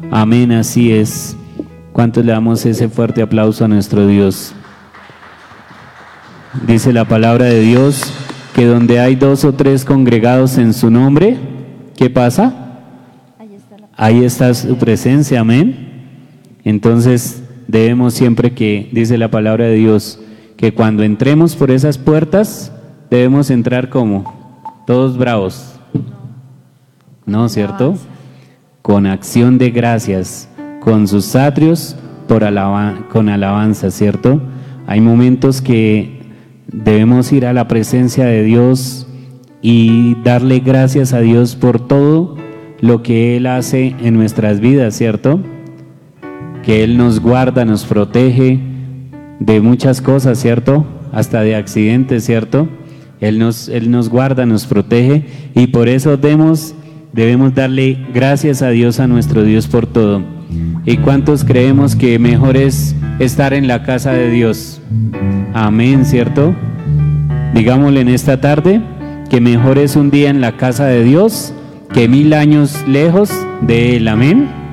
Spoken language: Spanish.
Amén, así es. ¿Cuántos le damos ese fuerte aplauso a nuestro Dios? Dice la palabra de Dios que donde hay 2 o 3 congregados en su nombre, ¿qué pasa? Ahí está su presencia, amén. Entonces debemos siempre que, dice la palabra de Dios, que cuando entremos por esas puertas, debemos entrar como todos bravos. ¿No, cierto? Con acción de gracias, con sus atrios con alabanza, ¿cierto? Hay momentos que debemos ir a la presencia de Dios y darle gracias a Dios por todo lo que Él hace en nuestras vidas, ¿cierto? Que Él nos guarda, nos protege de muchas cosas, ¿cierto? Hasta de accidentes, ¿cierto? Él nos guarda, nos protege y por eso debemos darle gracias a Dios, a nuestro Dios por todo. ¿Y cuántos creemos que mejor es estar en la casa de Dios? Amén, ¿cierto? Digámosle en esta tarde que mejor es un día en la casa de Dios que 1000 años lejos de Él. Amén.